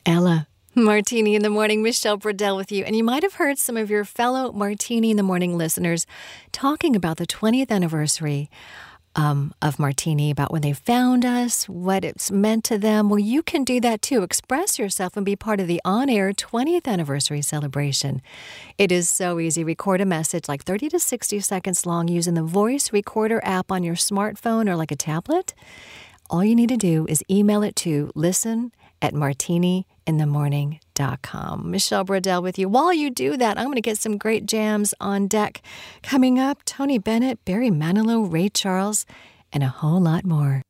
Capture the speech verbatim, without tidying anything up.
Ella. Martini in the Morning, Michelle Burdell with you. And you might have heard some of your fellow Martini in the Morning listeners talking about the twentieth anniversary um, of Martini, about when they found us, what it's meant to them. Well, you can do that too. Express yourself and be part of the on-air twentieth anniversary celebration. It is so easy. Record a message like thirty to sixty seconds long using the voice recorder app on your smartphone or like a tablet. All you need to do is email it to listen at martini in the morning dot com. Michelle Burdell with you. While you do that, I'm going to get some great jams on deck. Coming up, Tony Bennett, Barry Manilow, Ray Charles, and a whole lot more.